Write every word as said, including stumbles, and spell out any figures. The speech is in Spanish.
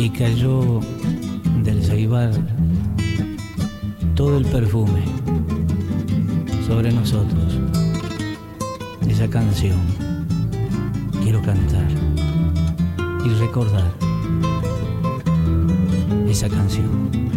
y cayó del ceibar todo el perfume sobre nosotros. Esa canción quiero cantar y recordar esa canción.